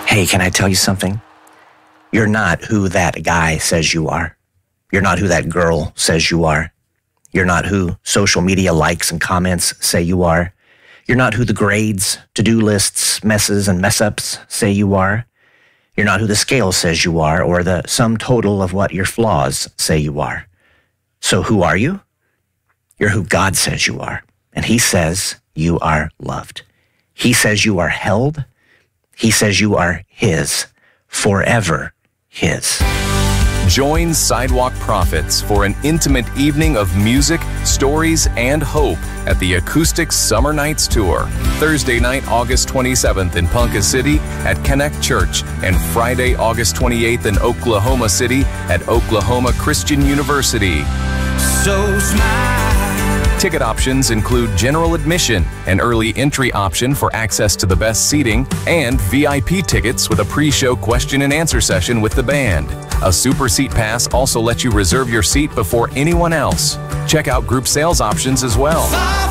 Hey, can I tell you something? You're not who that guy says you are. You're not who that girl says you are. You're not who social media likes and comments say you are. You're not who the grades, to-do lists, messes, and mess-ups say you are. You're not who the scale says you are or the sum total of what your flaws say you are. So who are you? You're who God says you are. And He says you are loved. He says you are held. He says you are His, forever His. Join Sidewalk Prophets for an intimate evening of music, stories, and hope at the Acoustic Summer Nights Tour. Thursday night, August 27th in Ponca City at Connect Church, and Friday, August 28th in Oklahoma City at Oklahoma Christian University. So smile. Ticket options include general admission, an early entry option for access to the best seating, and VIP tickets with a pre-show question and answer session with the band. A Super Seat Pass also lets you reserve your seat before anyone else. Check out group sales options as well.